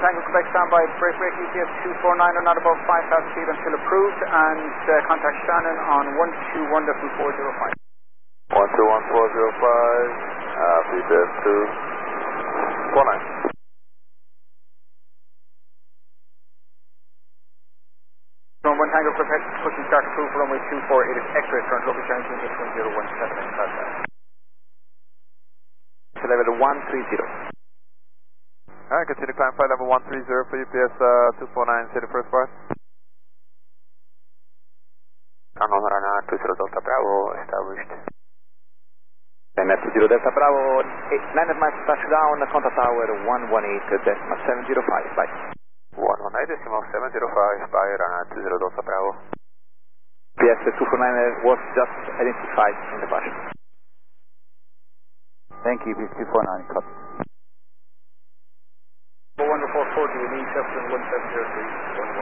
Tango Quebec, standby, break ETS 249 are not above 5,000 feet until approved, and contact Shannon on 121.405. 121.405, VTS 249. From 1 Tango Quebec, pushing start approved for runway 24, it is X-ray, current local challenge unit 1017 in Southwest. To level 130. Alright, continue climb flight level 130 for UPS 249, say the first part. Runner 20 Delta Bravo, established. MS 20 Delta Bravo, landed my touchdown, contact tower 118.705, bye. 118.705 by runner 20 Delta Bravo. PS 249 was just identified in the bush. Thank you, PS 249, copy. 11440, you need 1703.